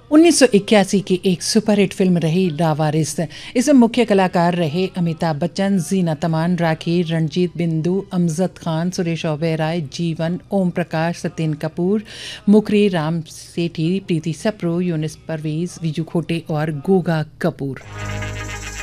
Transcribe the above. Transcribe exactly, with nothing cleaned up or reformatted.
उन्नीस सौ इक्यासी की एक सुपरहिट फिल्म रही लावारिस। इसमें मुख्य कलाकार रहे अमिताभ बच्चन, जीनत अमान, राखी, रणजीत बिंदु, अमजद खान, सुरेश ओबेरॉय, जीवन, ओम प्रकाश, सत्येन कपूर, मुखरी, राम सेठी, प्रीति सप्रू, यूनिस परवेज, विजू खोटे और गोगा कपूर।